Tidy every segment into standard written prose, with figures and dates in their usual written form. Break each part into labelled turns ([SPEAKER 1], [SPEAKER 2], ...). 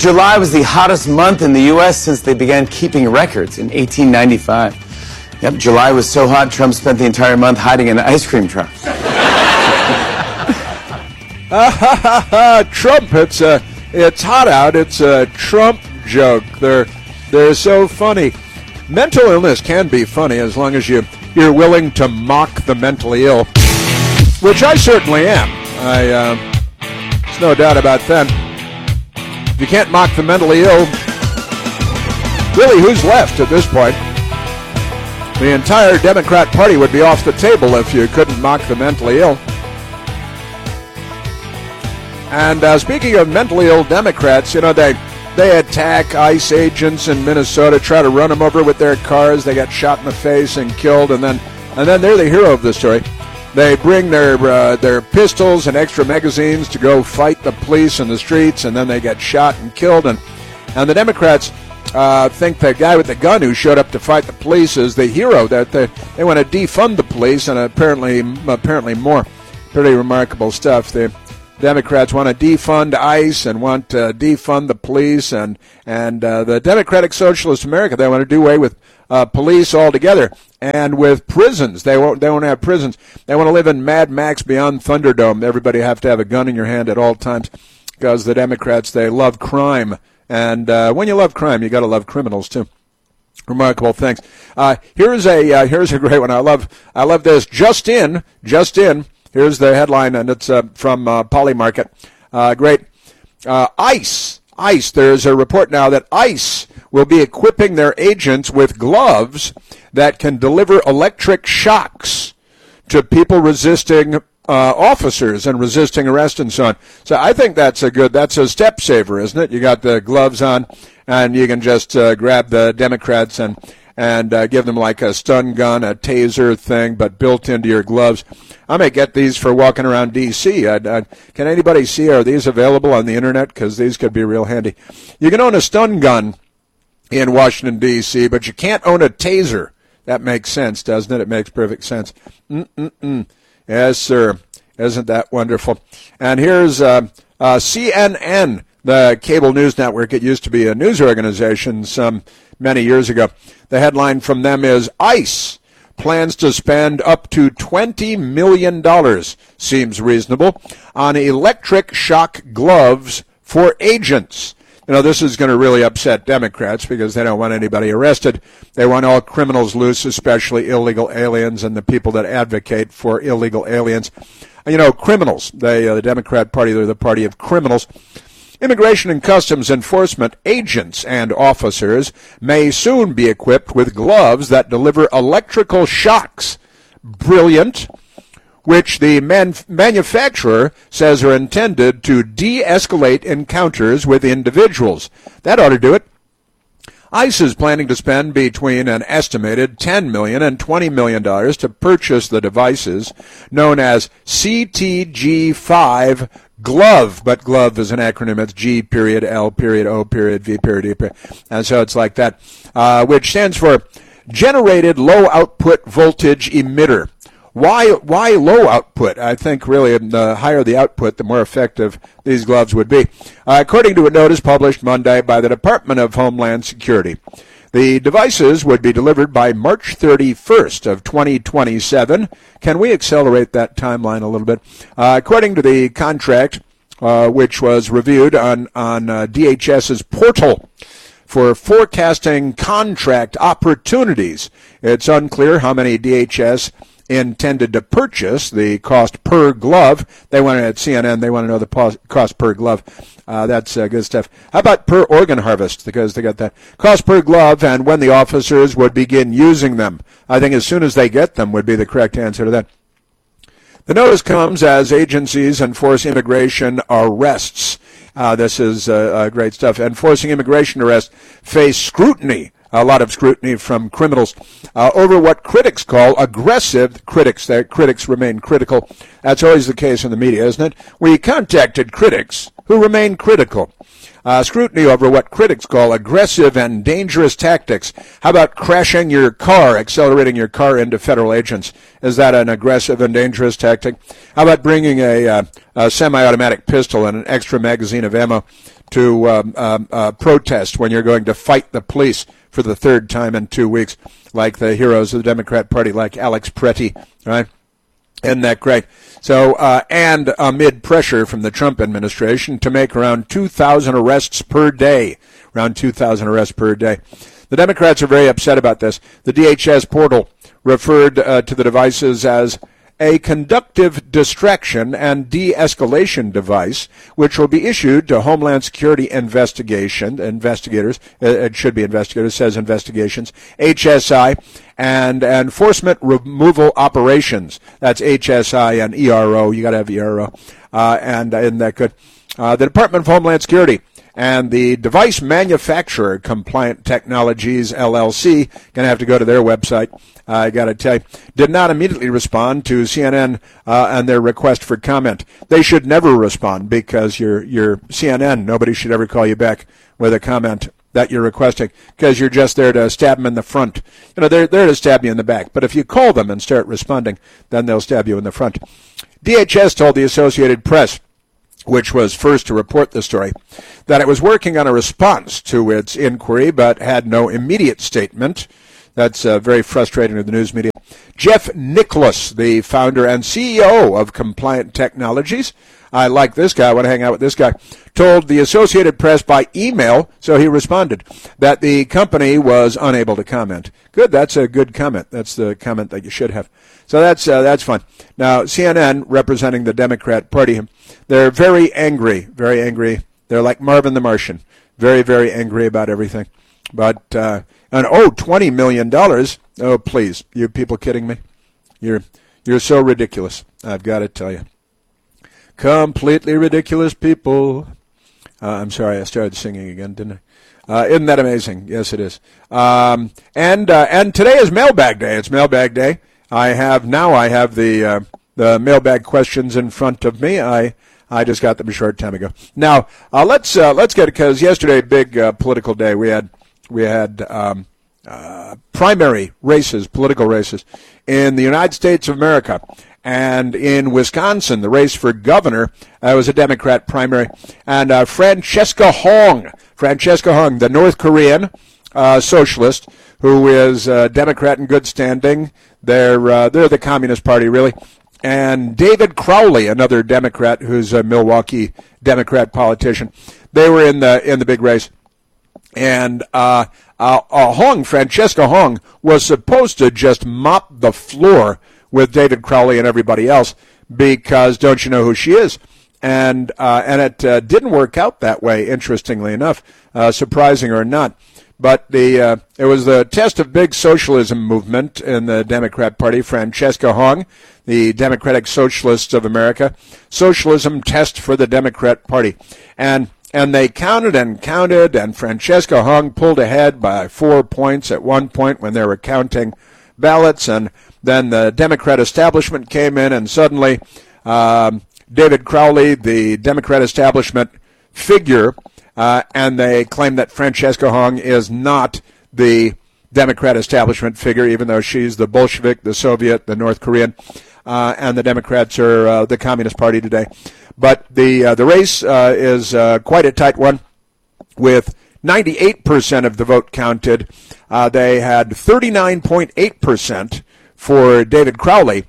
[SPEAKER 1] July was the hottest month in the U.S. since they began keeping records in 1895. Yep, July was so hot, Trump spent the entire month hiding in an ice cream truck.
[SPEAKER 2] Trump, it's hot out. It's a Trump joke. They're so funny. Mental illness can be funny as long as you're willing to mock the mentally ill, which I certainly am. There's no doubt about that. If you can't mock the mentally ill, really, who's left at this point? The entire Democrat Party would be off the table if you couldn't mock the mentally ill. And speaking of mentally ill Democrats, they attack ICE agents in Minnesota, try to run them over with their cars. They got shot in the face and killed, and then they're the hero of the story. They bring their pistols and extra magazines to go fight the police in the streets, and then they get shot and killed. And the Democrats think the guy with the gun who showed up to fight the police is the hero. That they want to defund the police, and apparently more. Pretty remarkable stuff. The Democrats want to defund ICE and want to defund the police, and the Democratic Socialist America, they want to do away with police altogether, and with prisons. They won't have prisons. They want to live in Mad Max Beyond Thunderdome. Everybody have to have a gun in your hand at all times, because the Democrats, they love crime, and when you love crime, you got to love criminals too. Remarkable things. Here's a great one. I love this. Just in. Here's the headline, and it's from Polymarket. Great. ICE. There's a report now that ICE will be equipping their agents with gloves that can deliver electric shocks to people resisting officers and resisting arrest and so on. So I think that's a step saver, isn't it? You got the gloves on, and you can just grab the Democrats and give them like a stun gun, a taser thing, but built into your gloves. I may get these for walking around D.C. Can anybody see, are these available on the Internet? Because these could be real handy. You can own a stun gun in Washington, D.C., but you can't own a taser. That makes sense, doesn't it? It makes perfect sense. Yes, sir. Isn't that wonderful? And here's CNN, the cable news network. It used to be a news organization some many years ago. The headline from them is ICE plans to spend up to $20 million, seems reasonable, on electric shock gloves for agents. This is going to really upset Democrats because they don't want anybody arrested. They want all criminals loose, especially illegal aliens and the people that advocate for illegal aliens. Criminals, the Democrat Party, they're the party of criminals. Immigration and Customs Enforcement agents and officers may soon be equipped with gloves that deliver electrical shocks. Brilliant. Which the manufacturer says are intended to de-escalate encounters with individuals. That ought to do it. ICE is planning to spend between an estimated $10 million and $20 million to purchase the devices known as CTG5 Glove, but glove is an acronym. It's G period, L period, O period, V period, E period. And so it's like that, which stands for Generated Low Output Voltage Emitter. Why low output? I think really the higher the output, the more effective these gloves would be. According to a notice published Monday by the Department of Homeland Security, the devices would be delivered by March 31st of 2027. Can we accelerate that timeline a little bit? According to the contract, which was reviewed on DHS's portal for forecasting contract opportunities, it's unclear how many DHS intended to purchase. The cost per glove, they want to, at CNN, they want to know the cost per glove. That's good stuff. How about per organ harvest? Because they got that. Cost per glove and when the officers would begin using them. I think as soon as they get them would be the correct answer to that. The notice comes as agencies enforce immigration arrests. This is great stuff. Enforcing immigration arrests face scrutiny. A lot of scrutiny from criminals over what critics call aggressive critics. Their critics remain critical. That's always the case in the media, isn't it? We contacted critics who remain critical. Scrutiny over what critics call aggressive and dangerous tactics. How about crashing your car, accelerating your car into federal agents? Is that an aggressive and dangerous tactic? How about bringing a semi-automatic pistol and an extra magazine of ammo to protest when you're going to fight the police for the third time in 2 weeks, like the heroes of the Democrat Party, like Alex Pretty, right? Isn't that great? So, and amid pressure from the Trump administration to make around 2,000 arrests per day, the Democrats are very upset about this. The DHS portal referred to the devices as a conductive distraction and de-escalation device, which will be issued to Homeland Security investigators, it should be investigators, says investigations, HSI, and enforcement removal operations. That's HSI and ERO. You got to have ERO. And isn't that good? The Department of Homeland Security and the device manufacturer, Compliant Technologies, LLC, going to have to go to their website, I got to tell you, did not immediately respond to CNN and their request for comment. They should never respond because you're CNN. Nobody should ever call you back with a comment that you're requesting because you're just there to stab them in the front. You know, they're there to stab you in the back. But if you call them and start responding, then they'll stab you in the front. DHS told the Associated Press, which was first to report the story, that it was working on a response to its inquiry but had no immediate statement. That's very frustrating to the news media. Jeff Nicholas, the founder and CEO of Compliant Technologies, I like this guy, I want to hang out with this guy, told the Associated Press by email, so he responded, that the company was unable to comment. Good, that's a good comment. That's the comment that you should have. So that's fun. Now, CNN, representing the Democrat Party, they're very angry, very angry. They're like Marvin the Martian, very, very angry about everything. But, $20 million. Oh, please, you people kidding me? You're so ridiculous, I've got to tell you. Completely ridiculous people. I'm sorry, I started singing again, didn't I? Isn't that amazing? Yes, it is. And today is Mailbag Day. It's Mailbag Day. I have the mailbag questions in front of me. I just got them a short time ago. Now let's get it, because yesterday, big political day. We had primary races, political races in the United States of America. And in Wisconsin, the race for governor was a Democrat primary. And Francesca Hong, the North Korean socialist, who is a Democrat in good standing. They're the Communist Party, really. And David Crowley, another Democrat who's a Milwaukee Democrat politician. They were in the big race. And Francesca Hong, was supposed to just mop the floor with David Crowley and everybody else, because don't you know who she is? And it didn't work out that way, interestingly enough, surprising or not. But it was the test of big socialism movement in the Democrat Party. Francesca Hong, the Democratic Socialists of America, socialism test for the Democrat Party. And they counted, and Francesca Hong pulled ahead by 4 points at one point when they were counting ballots, and then the Democrat establishment came in, and suddenly David Crowley, the Democrat establishment figure, and they claim that Francesca Hong is not the Democrat establishment figure, even though she's the Bolshevik, the Soviet, the North Korean, and the Democrats are the Communist Party today. But the race is quite a tight one, with 98% of the vote counted. They had 39.8% for David Crowley,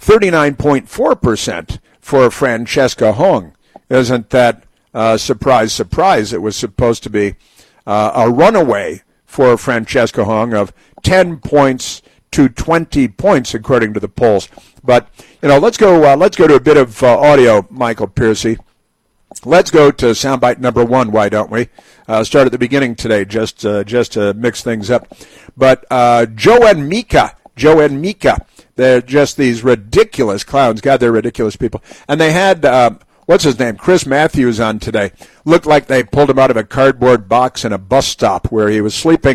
[SPEAKER 2] 39.4% for Francesca Hong. Isn't that surprise? It was supposed to be a runaway for Francesca Hong of 10 points to 20 points, according to the polls. But, let's go to a bit of audio, Michael Piercy. Let's go to soundbite number 1, why don't we? Start at the beginning today, just to mix things up. But Joe and Mika, they're just these ridiculous clowns. God, they're ridiculous people. And they had, what's his name, Chris Matthews on today. Looked like they pulled him out of a cardboard box in a bus stop where he was sleeping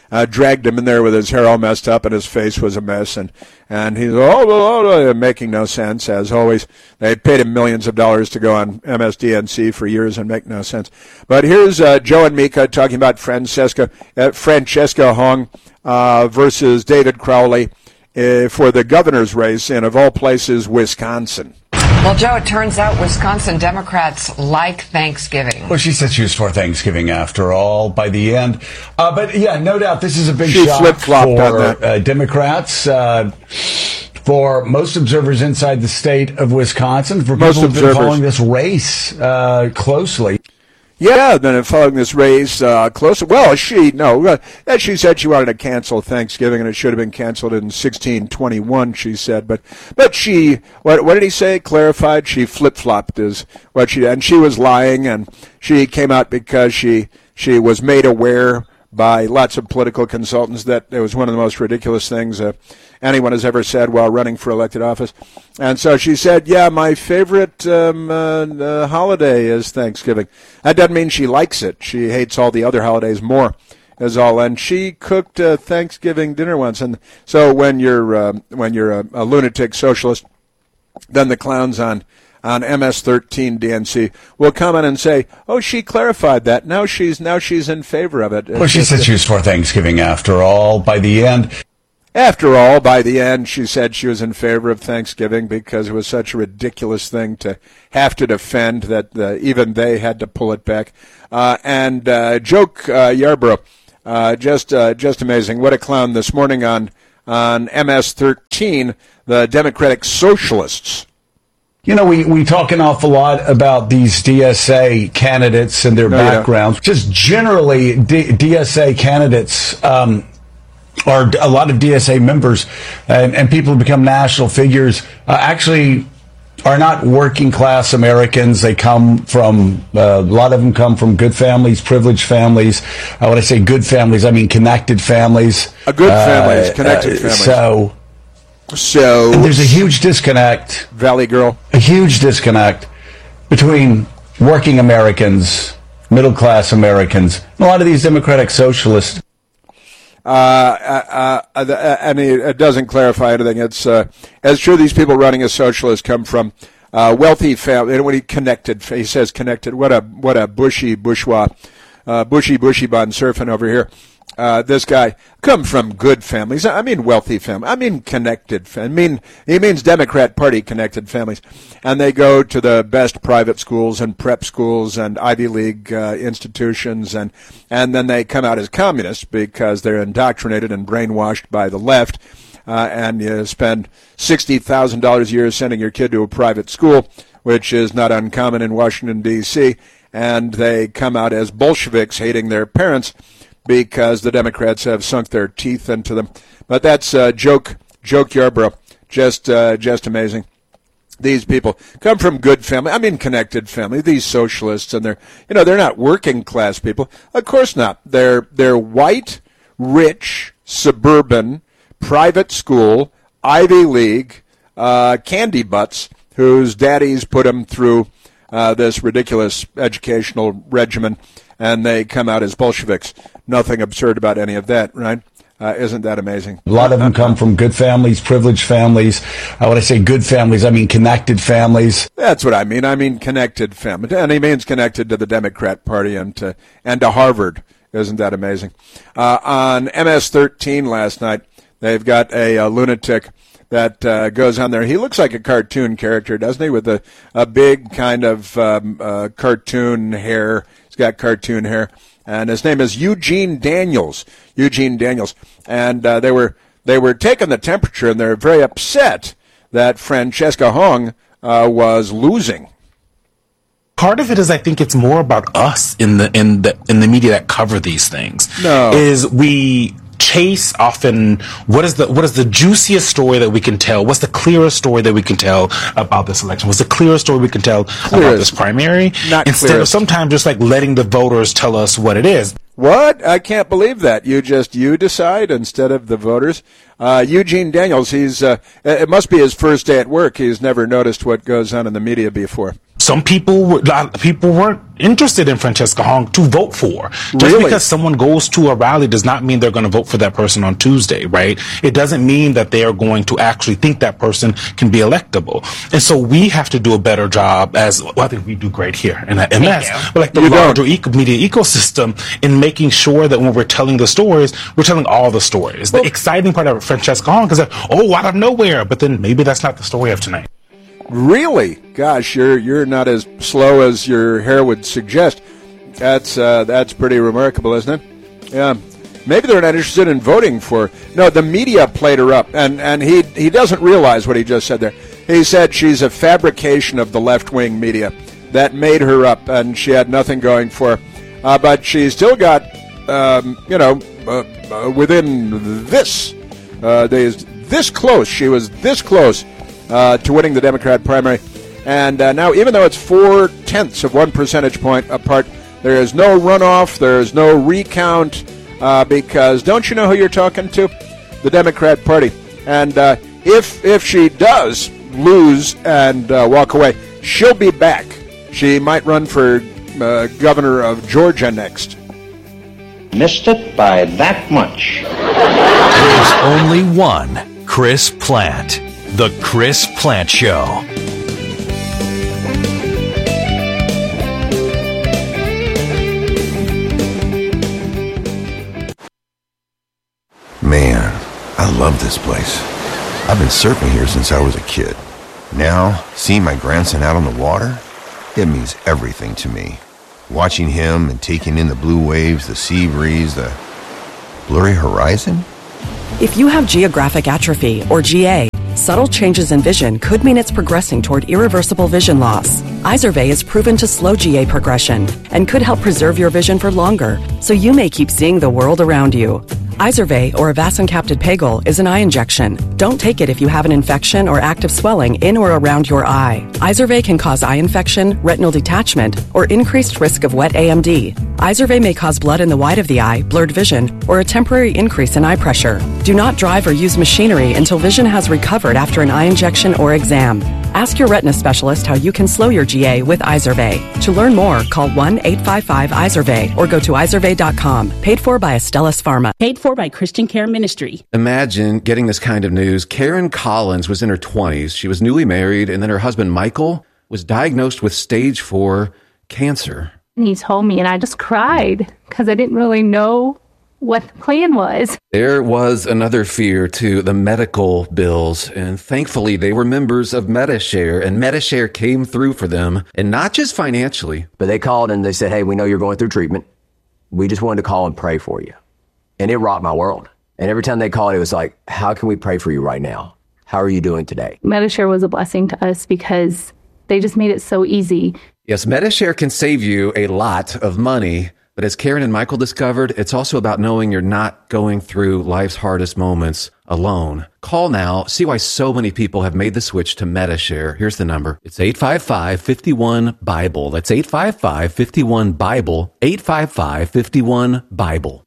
[SPEAKER 2] dragged him in there with his hair all messed up and his face was a mess, and he's making no sense as always. They paid him millions of dollars to go on MSDNC for years and make no sense. But here's Joe and Mika talking about Francesca Hong versus David Crowley for the governor's race in, of all places, Wisconsin.
[SPEAKER 3] Well, Joe, it turns out Wisconsin Democrats like Thanksgiving.
[SPEAKER 4] Well, she said she was for Thanksgiving after all by the end. But, yeah, no doubt this is a big
[SPEAKER 2] she
[SPEAKER 4] shock
[SPEAKER 2] flip-flopped
[SPEAKER 4] for Democrats, for most observers inside the state of Wisconsin, for people who've been following this race closely.
[SPEAKER 2] Yeah, then following this race closely. Well, she said she wanted to cancel Thanksgiving, and it should have been canceled in 1621. She said, but she what did he say? Clarified. She flip flopped is what she, and she was lying, and she came out because she was made aware by lots of political consultants that it was one of the most ridiculous things anyone has ever said while running for elected office. And so she said, yeah, my favorite holiday is Thanksgiving. That doesn't mean she likes it. She hates all the other holidays more, is all. And she cooked Thanksgiving dinner once. And so when you're a lunatic socialist, then the clowns on MS-13 DNC will come in and say, "Oh, she clarified that. Now she's in favor of it."
[SPEAKER 4] Well, she said she was for Thanksgiving after all. By the end, she said she was in favor of Thanksgiving because it was such a ridiculous thing to have to defend that even they had to pull it back. And Joke Yarborough, just amazing. What a clown this morning on MS-13, the Democratic Socialists. You know, we talk an awful lot about these DSA candidates and their backgrounds. Yeah. Just generally, DSA candidates are a lot of DSA members and people who become national figures actually are not working class Americans. They come from, a lot of them come from good families, privileged families. When I say good families, I mean connected families.
[SPEAKER 2] Good families, connected families. So
[SPEAKER 4] there's a huge disconnect.
[SPEAKER 2] Valley Girl.
[SPEAKER 4] A huge disconnect between working Americans, middle-class Americans, and a lot of these Democratic socialists.
[SPEAKER 2] And it doesn't clarify anything. It's true these people running as socialists come from wealthy family. And when he says connected. What a bushy bourgeois, bushy bun surfing over here. This guy come from good families. I mean wealthy families. I mean connected. He means Democrat Party connected families, and they go to the best private schools and prep schools and Ivy League institutions, and then they come out as communists because they're indoctrinated and brainwashed by the left. And you spend $60,000 a year sending your kid to a private school, which is not uncommon in Washington D.C. And they come out as Bolsheviks, hating their parents, because the Democrats have sunk their teeth into them. But that's Joke Yarborough. Just amazing. These people come from good family. I mean connected family. These socialists, and they're not working class people. Of course not. They're white, rich, suburban, private school, Ivy League, candy butts whose daddies put them through this ridiculous educational regimen, and they come out as Bolsheviks. Nothing absurd about any of that, right? Isn't that amazing?
[SPEAKER 4] A lot of them come from good families, privileged families. When I say good families, I mean connected families.
[SPEAKER 2] That's what I mean. I mean connected family. And he means connected to the Democrat Party and to Harvard. Isn't that amazing? On MS-13 last night, they've got a lunatic that goes on there. He looks like a cartoon character, doesn't he? With a big kind of cartoon hair. He's got cartoon hair. And his name is Eugene Daniels. And they were taking the temperature, and they're very upset that Francesca Hong was losing.
[SPEAKER 5] Part of it is, I think it's more about us in the media that cover these things.
[SPEAKER 2] No,
[SPEAKER 5] is we chase often what is the juiciest story that we can tell? What's the clearest story that we can tell about this election? What's the clearest story we can tell about this primary?
[SPEAKER 2] Not
[SPEAKER 5] instead
[SPEAKER 2] clearest.
[SPEAKER 5] of sometimes just like letting the voters tell us what it is.
[SPEAKER 2] What? I can't believe that. You decide instead of the voters. Eugene Daniels, it must be his first day at work. He's never noticed what goes on in the media before.
[SPEAKER 5] some people weren't interested in Francesca Hong to vote for. Just because someone goes to a rally does not mean they're going to vote for that person on Tuesday, right? It doesn't mean that they are going to actually think that person can be electable. And so we have to do a better job I think we do great here in MS, but like the larger media ecosystem in making sure that when we're telling the stories, we're telling all the stories. The exciting part of Francesca Hong is that, out of nowhere, but then maybe that's not the story of tonight.
[SPEAKER 2] Really? Gosh, you're not as slow as your hair would suggest. That's pretty remarkable, isn't it? Yeah. Maybe they're not interested in voting for. No, the media played her up, and he doesn't realize what he just said there. He said she's a fabrication of the left-wing media that made her up, and she had nothing going for her. But she still got, within this, this close. She was this close to winning the Democrat primary. And now, even though it's 0.4 of 1 percentage point apart, there is no runoff, there is no recount, because don't you know who you're talking to? The Democrat Party. And if she does lose and walk away, she'll be back. She might run for governor of Georgia next.
[SPEAKER 6] Missed it by that much.
[SPEAKER 7] There's only one Chris Plante. The Chris Plante Show.
[SPEAKER 8] Man, I love this place. I've been surfing here since I was a kid. Now, seeing my grandson out on the water, it means everything to me. Watching him and taking in the blue waves, the sea breeze, the blurry horizon.
[SPEAKER 9] If you have geographic atrophy, or GA, subtle changes in vision could mean it's progressing toward irreversible vision loss. Izervay is proven to slow GA progression and could help preserve your vision for longer, so you may keep seeing the world around you. Izervay, or avacincaptad pegol, is an eye injection. Don't take it if you have an infection or active swelling in or around your eye. Izervay can cause eye infection, retinal detachment, or increased risk of wet AMD. Izervay may cause blood in the white of the eye, blurred vision, or a temporary increase in eye pressure. Do not drive or use machinery until vision has recovered after an eye injection or exam. Ask your retina specialist how you can slow your GA with Izervay. To learn more, call 1-855-IZERVAY or go to izervay.com. Paid for by Astellas Pharma.
[SPEAKER 10] Paid for by Christian Care Ministry.
[SPEAKER 11] Imagine getting this kind of news. Karen Collins was in her 20s. She was newly married, and then her husband, Michael, was diagnosed with stage 4 cancer.
[SPEAKER 12] And he told me, and I just cried because I didn't really know what the plan was.
[SPEAKER 11] There was another fear to the medical bills, and thankfully they were members of Medi-Share, and Medi-Share came through for them, and not just financially.
[SPEAKER 13] But they called and they said, hey, we know you're going through treatment. We just wanted to call and pray for you. And it rocked my world. And every time they called, it was like, how can we pray for you right now? How are you doing today?
[SPEAKER 12] Medi-Share was a blessing to us because they just made it so easy.
[SPEAKER 11] Yes, Medi-Share can save you a lot of money. But as Karen and Michael discovered, it's also about knowing you're not going through life's hardest moments alone. Call now. See why so many people have made the switch to Medi-Share. Here's the number. It's 855-51-BIBLE. That's 855-51-BIBLE. 855-51-BIBLE.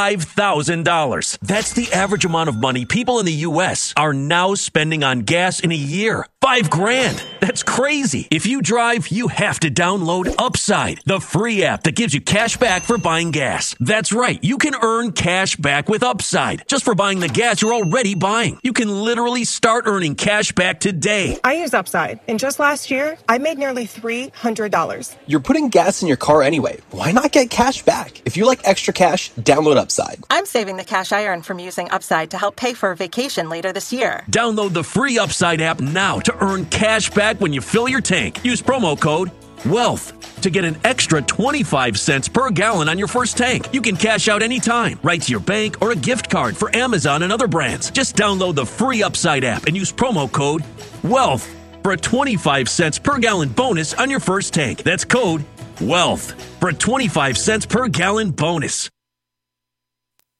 [SPEAKER 7] $5,000. That's the average amount of money people in the U.S. are now spending on gas in a year. $5,000. That's crazy. If you drive, you have to download Upside, the free app that gives you cash back for buying gas. That's right. You can earn cash back with Upside just for buying the gas you're already buying. You can literally start earning cash back today.
[SPEAKER 14] I use Upside, and just last year, I made nearly $300.
[SPEAKER 15] You're putting gas in your car anyway. Why not get cash back? If you like extra cash, download Upside.
[SPEAKER 14] I'm saving the cash I earn from using Upside to help pay for a vacation later this year.
[SPEAKER 7] Download the free Upside app now to earn cash back when you fill your tank. Use promo code WEALTH to get an extra 25 cents per gallon on your first tank. You can cash out anytime, right to your bank or a gift card for Amazon and other brands. Just download the free Upside app and use promo code WEALTH for a 25 cents per gallon bonus on your first tank. That's code WEALTH for a 25 cents per gallon bonus.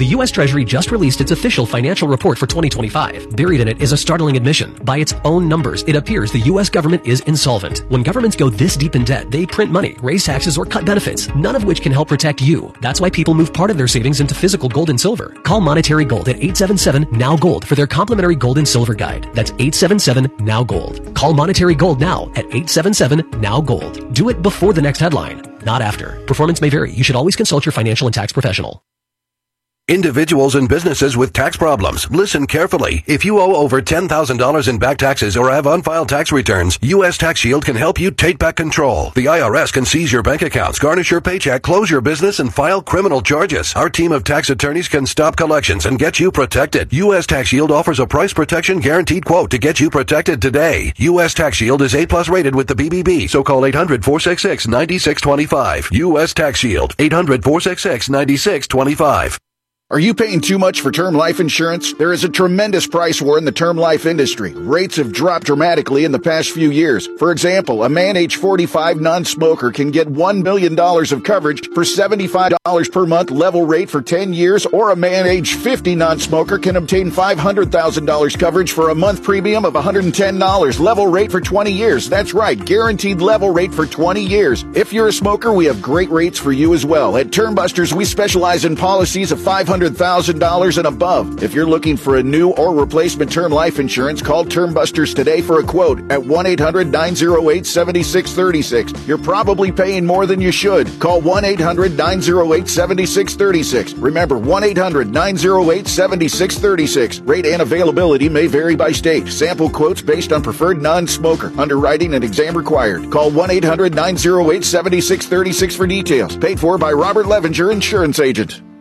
[SPEAKER 16] The U.S. Treasury just released its official financial report for 2025. Buried in it is a startling admission. By its own numbers, it appears the U.S. government is insolvent. When governments go this deep in debt, they print money, raise taxes, or cut benefits, none of which can help protect you. That's why people move part of their savings into physical gold and silver. Call Monetary Gold at 877-NOW-GOLD for their complimentary gold and silver guide. That's 877-NOW-GOLD. Call Monetary Gold now at 877-NOW-GOLD. Do it before the next headline, not after. Performance may vary. You should always consult your financial and tax professional.
[SPEAKER 17] Individuals and businesses with tax problems, listen carefully. If you owe over $10,000 in back taxes or have unfiled tax returns, U.S. Tax Shield can help you take back control. The IRS can seize your bank accounts, garnish your paycheck, close your business, and file criminal charges. Our team of tax attorneys can stop collections and get you protected. U.S. Tax Shield offers a price protection guaranteed quote to get you protected today. U.S. Tax Shield is A+ rated with the BBB, so call 800-466-9625. U.S. Tax Shield, 800-466-9625.
[SPEAKER 18] Are you paying too much for term life insurance? There is a tremendous price war in the term life industry. Rates have dropped dramatically in the past few years. For example, a man age 45 non-smoker can get $1 million of coverage for $75 per month level rate for 10 years, or a man age 50 non-smoker can obtain $500,000 coverage for a month premium of $110 level rate for 20 years. That's right, guaranteed level rate for 20 years. If you're a smoker, we have great rates for you as well. At Termbusters, we specialize in policies of $500,000 and above. If you're looking for a new or replacement term life insurance, call Termbusters today for a quote at 1-800-908-7636. You're probably paying more than you should. Call 1-800-908-7636. Remember, 1-800-908-7636. Rate and availability may vary by state. Sample quotes based on preferred non-smoker. Underwriting and exam required. Call 1-800-908-7636 for details. Paid for by Robert Levinger, Insurance Agent.